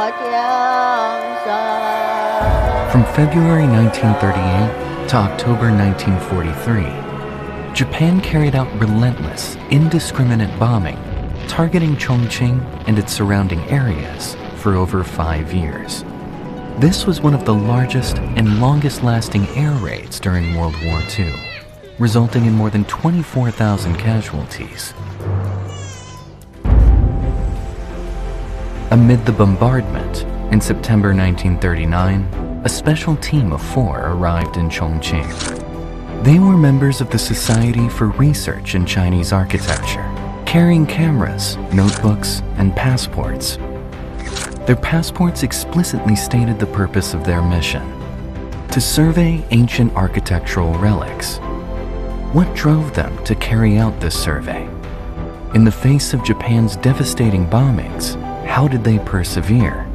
From February 1938 to October 1943, Japan carried out relentless, indiscriminate bombing, targeting Chongqing and its surrounding areas for over 5 years. This was one of the largest and longest-lasting air raids during World War II, resulting in more than 24,000 casualties. Amid the bombardment, in September 1939, a special team of 4 arrived in Chongqing. They were members of the Society for Research in Chinese Architecture, carrying cameras, notebooks, and passports. Their passports explicitly stated the purpose of their mission: to survey ancient architectural relics. What drove them to carry out this survey? In the face of Japan's devastating bombings, how did they persevere?